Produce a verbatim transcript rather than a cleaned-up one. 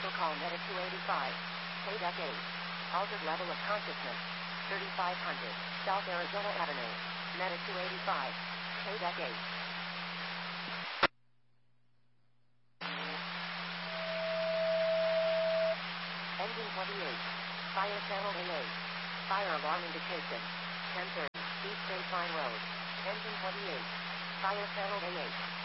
Vehicle call Meta two eighty-five. K D E C eight. Altered level of consciousness. thirty-five hundred. South Arizona Avenue. Meta two eighty-five. K D E C eight. Engine twenty-eight. Fire channel A eight. Fire alarm indication. ten thirty. East Grapevine Road. Engine twenty-eight. Fire channel A eight.